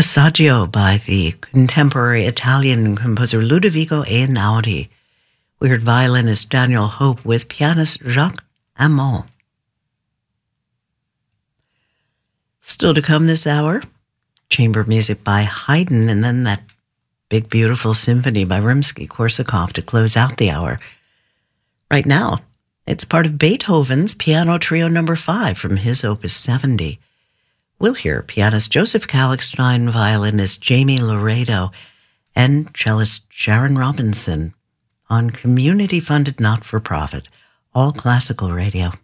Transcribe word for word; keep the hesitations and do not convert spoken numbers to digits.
Passaggio by the contemporary Italian composer Ludovico Einaudi. We heard violinist Daniel Hope with pianist Jacques Amand. Still to come this hour, chamber music by Haydn, and then that big, beautiful symphony by Rimsky-Korsakov to close out the hour. Right now, it's part of Beethoven's Piano Trio Number Five from his Opus seventy. We'll hear pianist Joseph Kalkstein, violinist Jamie Laredo, and cellist Sharon Robinson on community-funded not-for-profit, All Classical Radio.